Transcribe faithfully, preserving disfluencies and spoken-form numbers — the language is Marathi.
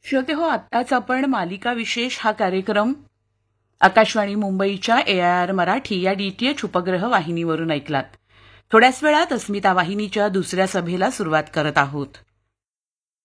श्रोते हो, आत्ताच आपण मालिका विशेष हा कार्यक्रम आकाशवाणी मुंबईच्या ए आय आर मराठी या डीटीएच उपग्रह वाहिनीवरून ऐकलात. थोड्याच वेळात अस्मिता वाहिनीच्या दुसऱ्या सभेला सुरुवात करत आहोत.